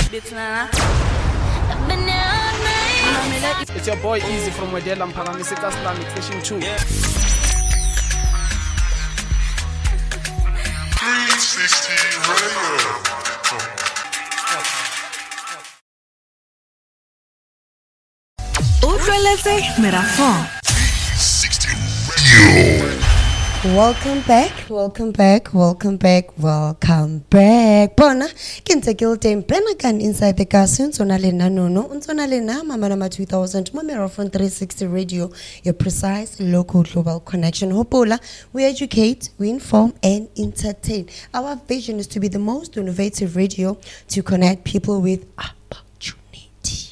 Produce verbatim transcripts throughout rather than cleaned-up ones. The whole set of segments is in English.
It's your boy Easy from Wedela Mpangamiseka Islamic Station two. Yeah. three sixty Radio. Utlweletse Merafong. three sixty Radio. Welcome back, welcome back, welcome back, welcome back. Bona, kinse kiltem penakan inside the castle. Unsona le nanono, unsona le na mama nama two thousand. Mama from three sixty Radio, your precise local global connection. Hopola, we educate, we inform, and entertain. Our vision is to be the most innovative radio to connect people with opportunity.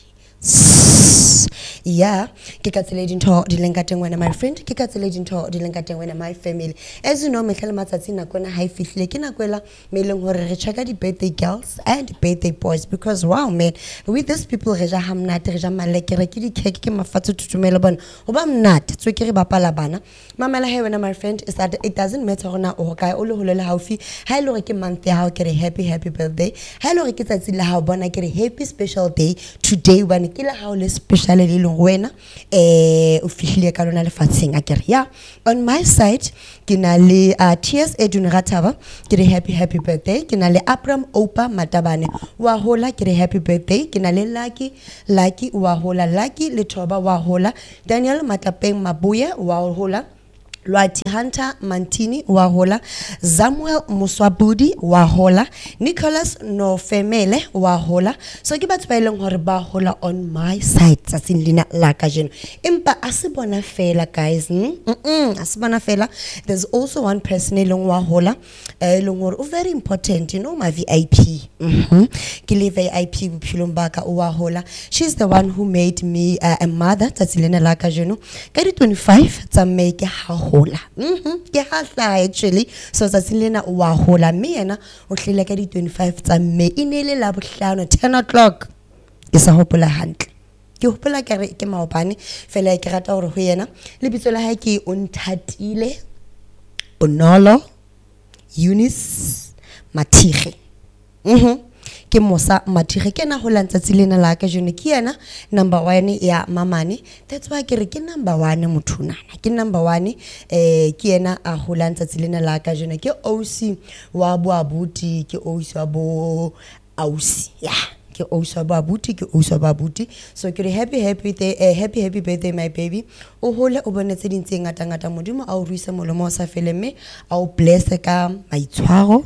Yeah, kikatsele to dilengateng wena my friend, kikatsele to dilengateng wena my family. As you know, metlha matsatsi na kona high fihle ke na kwela meleng hore re checka di birthday girls and birthday boys because wow man, with these people re ja hamnate re ja maleke re ke di cake ke mafatso tutumela bona ho ba mnate tswe ke re bapala bana mamela he wena my friend is that it doesn't matter gona o kae o le holele haufi ha ile re ke month ya hao ke re happy happy birthday ha ile re ke tsatsi la hao bona ke re happy special day today when ke la hao le special le lo wena eh o fihlile ka lona le fatsheng a kere ya on my side ke na le uh, T S Edun Rataba ke re happy happy birthday ke na le Abram Opa Matabane wa hola ke re happy birthday ke na le Lucky Lucky wa hola Lucky le Thoba wa hola Daniel Matlapeng Mabuye wa hola Lwati Hunter Mantini wa hola Samuel Muswabudi wa hola Nicholas Nofemele wa hola so ke batho ba ileng hore ba hola on my side tsa sinlina la ka jeno empa asibona fela guys mm mm asibona fela there's also one person eleng wa hola eleng hore very important you know my V I P mhm ke le V I P bophelong ba ka wa hola she's the one who made me uh, a mother tsa sinlina la ka jeno ka di twenty-five tsa May ke ha mhm ke ha actually so tsa silena wa hola me yena o hlile ka di twenty-five tsa May inele la bohlano ten o'clock ke sa hopola hantle ke hopola ke re ke maobane fela ke rata hore ho yena le bitso la hae ke Onthatile Bonolo Eunice Mathige mhm ke Mosa Mathige ke na ho lantsa tsilena la ka jone ke yena number one ya mamane that's why ke re ke number one mothunana ke number one eh ke yena a ho lantsa tsilena la ka jone ke O C wa bo abuti ke O C wa bo ausi yeah ke O C wa bo abuti ke O C wa bo abuti so ke re happy happy day uh, happy happy birthday my baby o hole o bonetse dintse ngata ngata modimo a o ruisa molomo sa feleme a o bless ka maitshwaro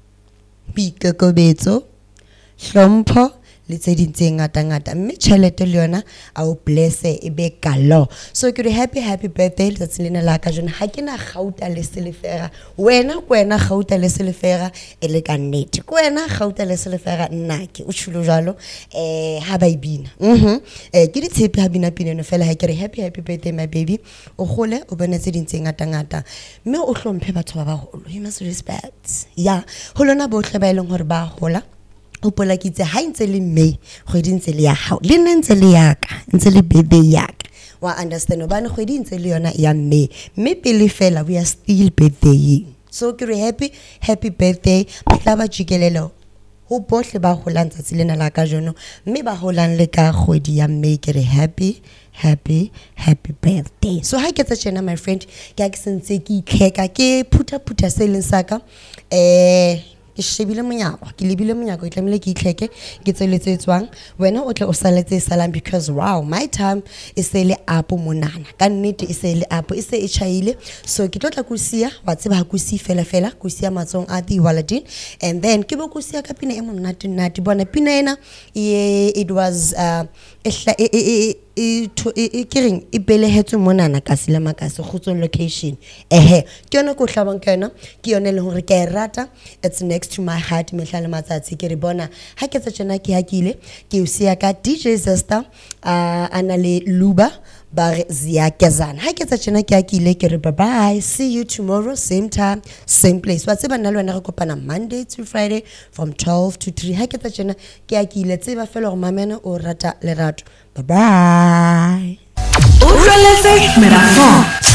pikekobetso Hlompho le tse dintse ngata ngata mme tšhelete le yona a o bless e be kalo so ke re happy happy birthday le tsatsing lena la ka jone ha ke na gauta le selefera wena kwena gauta le selefera e le ka nnete kwena gauta le selefera nna ke o tshilo jalo eh ha ba ibina mhm eh ke di tshepe ha bina pineno fela ha ke re happy happy birthday my baby o gole o bone tse dintse ngata ngata mme o hlomphe batho ba baholo you must respect ya holona bohle ba ileng hore ba hola o pola kitse ha ntse le May kgwedi ntse le ya hao le nne ntse le yaka ntse le birthday yaka wa understand obane kgwedi ntse le yona ya May mme pele fela we are still birthday so ke re happy happy birthday batla ba jikelelo ho bohle ba holang tsa tsilena la ka jono mme ba holang le ka kgwedi ya May ke re happy happy happy birthday so ha ke tsa tshena my friend ke a ke sentse ke itlheka ke phuta phuta seleng saka eh ke shebile monyako ke lebile monyako e tlamile ke itlheke ke tseletse tswang wena o tle o saletse salam because wow my time is le up monana ka nnete e se le up e se e chaile so ke tlotla ku sia wa tseba ku si fela fela ku sia matsong a di Waladin and then ke bo ku sia ka pina e monate nate bona pina ena it was uh e e e kiring e belehetswe monana ka sila makase khutsong location ehe ke yona ko hlabang ke yona ke yona le hore ke rata it's next to my heart mehla le matsatsi ke re bona ha ke tsa tsena ke hakile ke o sia ka D J Zesta uh, ana le Luba ba Zia Kezana ha ke tsa tsena ke hakile ke re bye bye see you tomorrow same time same place wa tseba nna le wena re kopana Monday to Friday from twelve to three ha ke tsa tsena ke hakile tseba fela gore mamena o rata lerato bye bye. Utlweletse Merafong.